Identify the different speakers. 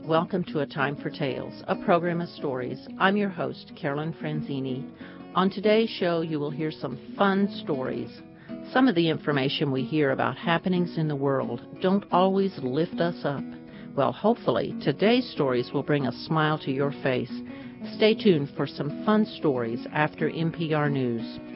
Speaker 1: welcome to A Time for Tales, a program of stories. I'm your host, Carolyn Franzini. On today's show, you will hear some fun stories. Some of the information we hear about happenings in the world don't always lift us up. Well, hopefully, today's stories will bring a smile to your face. Stay tuned for some fun stories after NPR News.